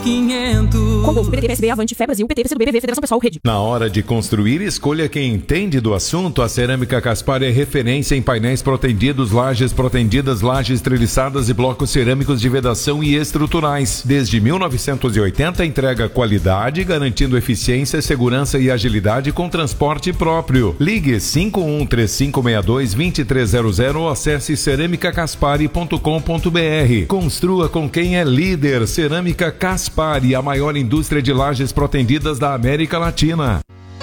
500. Concurso PT, PSB, Avante, Fé Brasil, PT, PCdoB, BV, Federação Pessoal, Rede. Na hora de construir, escolha quem entende do assunto. A Cerâmica Caspar é referência em painéis protendidos, lajes protendidas, lajes treliçadas e blocos cerâmicos de vedação e estruturais. Desde 1980, entrega qualidade, garantindo eficiência, segurança e agilidade com transporte próprio. Ligue 513562-2300 ou acesse ceramicacaspari.com.br. Construa com quem é líder. Cerâmica Caspari, a maior indústria de lajes protendidas da América Latina.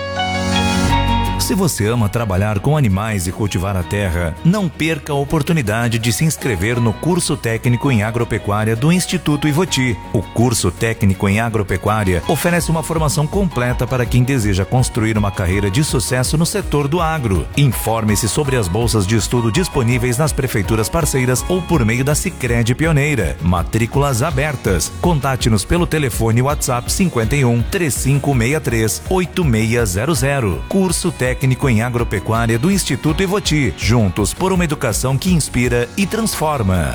Se você ama trabalhar com animais e cultivar a terra, não perca a oportunidade de se inscrever no curso técnico em agropecuária do Instituto Ivoti. O curso técnico em agropecuária oferece uma formação completa para quem deseja construir uma carreira de sucesso no setor do agro. Informe-se sobre as bolsas de estudo disponíveis nas prefeituras parceiras ou por meio da Sicredi Pioneira. Matrículas abertas. Contate-nos pelo telefone WhatsApp 51 3563 8600. Curso técnico em agropecuária do Instituto Ivoti. Juntos por uma educação que inspira e transforma.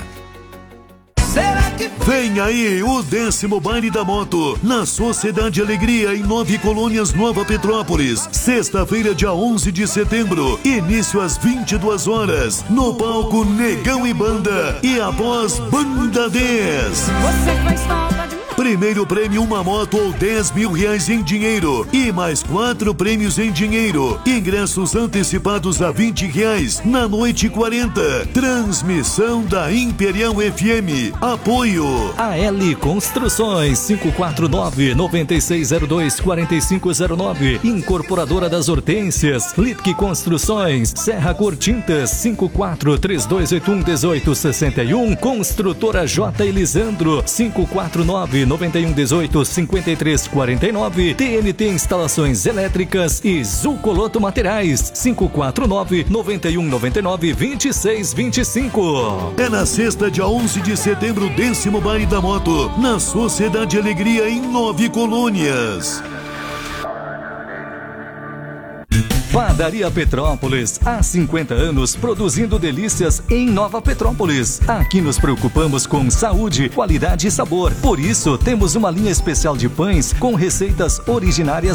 Vem aí o 10º Baile da Moto na Sociedade Alegria em 9 Colônias, Nova Petrópolis. Sexta-feira, dia 11 de setembro. Início às 22 horas. No palco Negão e Banda e a voz Banda 10. Você faz falta de... Primeiro prêmio, uma moto ou R$10.000 em dinheiro e mais 4 prêmios em dinheiro. Ingressos antecipados a R$20 na noite 40. Transmissão da Imperial FM. Apoio AL Construções 549-9602-4509. Incorporadora das Hortênsias. Lipke Construções. Serra Cor Tintas 54-3281-1861. Construtora J. Elisandro 549-9118-5349. TNT Instalações Elétricas e Zucoloto Materiais 549-9199-2625. É na sexta, dia 11 de setembro, 10º Baile da Moto, na Sociedade Alegria em 9 Colônias. Padaria Petrópolis, há 50 anos produzindo delícias em Nova Petrópolis. Aqui nos preocupamos com saúde, qualidade e sabor. Por isso, temos uma linha especial de pães com receitas originárias